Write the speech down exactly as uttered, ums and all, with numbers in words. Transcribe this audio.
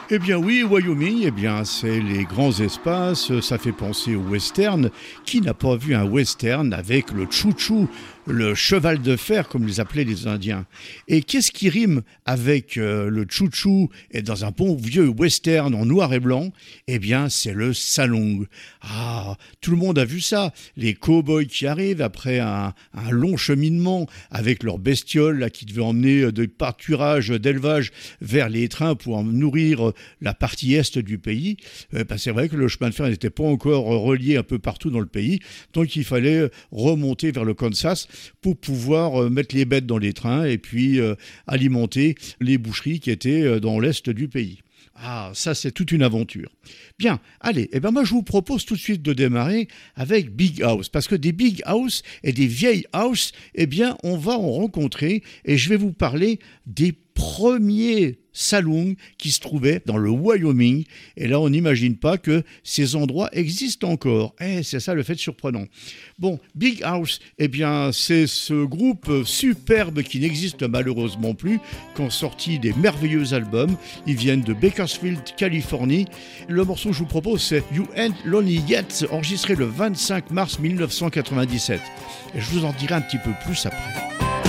Eh bien oui, Wyoming, eh bien c'est les grands espaces, ça fait penser au western. Qui n'a pas vu un western avec le chouchou, le cheval de fer comme les appelaient les Indiens? Et qu'est-ce qui rime avec euh, le chouchou et dans un bon vieux western en noir et blanc? Eh bien c'est le salong. Ah, tout le monde a vu ça, les cow-boys qui arrivent après un, un long cheminement avec leurs bestioles là, qui devaient emmener de pâturage, d'élevage vers les trains pour en nourrir la partie est du pays. Euh, ben c'est vrai que le chemin de fer n'était pas encore relié un peu partout dans le pays, donc il fallait remonter vers le Kansas pour pouvoir euh, mettre les bêtes dans les trains et puis euh, alimenter les boucheries qui étaient euh, dans l'est du pays. Ah, ça c'est toute une aventure. Bien, allez, eh ben moi je vous propose tout de suite de démarrer avec Big House, parce que des Big House et des vieilles house, eh bien on va en rencontrer et je vais vous parler des premiers salons qui se trouvaient dans le Wyoming. Et là, on n'imagine pas que ces endroits existent encore. Eh, c'est ça le fait surprenant. Bon, Big House, eh bien, c'est ce groupe superbe qui n'existe malheureusement plus, qui ont sorti des merveilleux albums. Ils viennent de Bakersfield, Californie. Le morceau que je vous propose, c'est You Ain't Lonely Yet, enregistré le vingt-cinq mars mille neuf cent quatre-vingt-dix-sept. Et je vous en dirai un petit peu plus après.